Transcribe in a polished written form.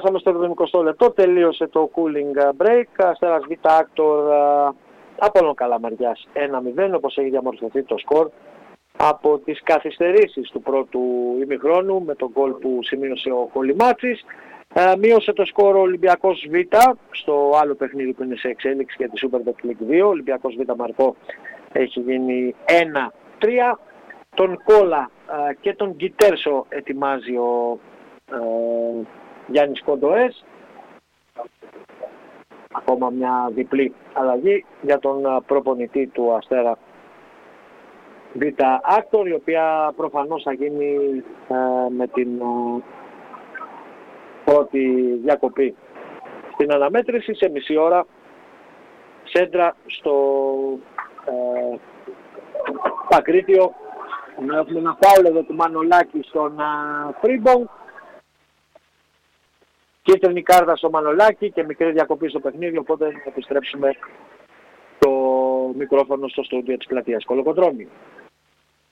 Φτάσαμε στο 70 λεπτό, τελείωσε το cooling break. Αστέρας Β Άκτορ Απόλλων Καλαμαριάς 1-0, όπως έχει διαμορφωθεί το σκορ από τις καθυστερήσεις του πρώτου ημιχρόνου με τον γκολ που σημείωσε ο Κολυμάτσης. Μείωσε το σκορ ο Ολυμπιακός Β στο άλλο παιχνίδι που είναι σε εξέλιξη για τη Super Bet League 2. Ο Ολυμπιακός Β Μαρκό έχει γίνει 1-3. Τον Κόλα και τον Γκιτέρσο ετοιμάζει ο Γιάννης Κοντοές. Ακόμα μια διπλή αλλαγή για τον προπονητή του Αστέρα Β Άκτορ, η οποία προφανώς θα γίνει με την πρώτη διακοπή στην αναμέτρηση σε μισή ώρα. Σέντρα στο Πακρίτιο. Έχουμε ένα φάουλ εδώ του Μανολάκη στον Φρίμπονγκ. Κίτρινη κάρτα στο Μανολάκη και μικρή διακοπή στο παιχνίδι, οπότε θα επιστρέψουμε το μικρόφωνο στο στούντιο της πλατείας Κολοκοτρώνη.